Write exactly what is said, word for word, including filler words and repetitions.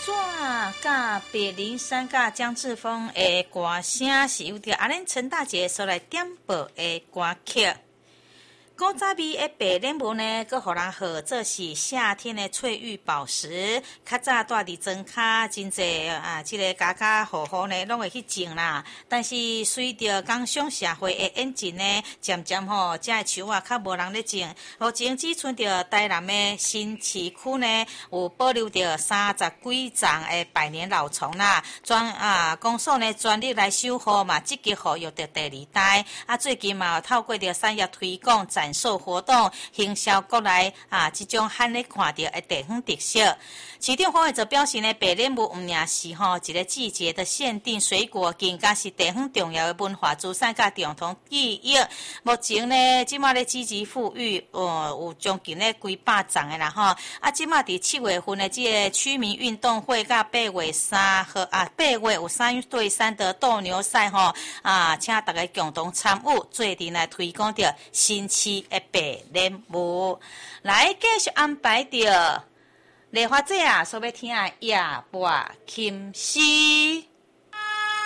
纸甲白灵山甲江志峰的歌声是由着阿恁陈大姐所来点播的歌曲。古早味的白莲雾呢，佮互人号做是夏天的翠玉宝石。较早住伫庄卡，真侪啊，即、这个家家户户呢，拢会去种啦。但是随着工商社会的演进呢，渐渐吼，这个树啊，较无人咧种。目前只剩着台南的新市区呢，有保留着三十几丛的百年老丛啦。专啊，公所呢专力来守护嘛，积极保育着第二代。啊，最近嘛，透过着产业推广展售活动，行销国内啊，这种罕咧看到的地方特色。市长方面则表示呢，白莲雾毋仅是吼一个季节的限定水果，更加是地方重要的文化资产甲传统记忆。目前呢，即马咧积极富裕，呃，有将近咧几百丛的啦吼。啊，即马伫七月份的这个区民运动会，甲八月三号啊，八月有三对三的斗牛赛吼啊，请大家共同参与，做阵来推广着新市的白莲雾。来继续安排着。梨花姐啊，所要听夜半琴声。